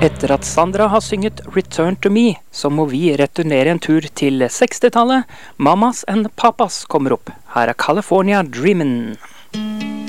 Etter at Sandra har synget Return to Me, så må vi returnere en tur til 60-tallet. Mamas and Papas kommer opp. Her er California Dreamin'.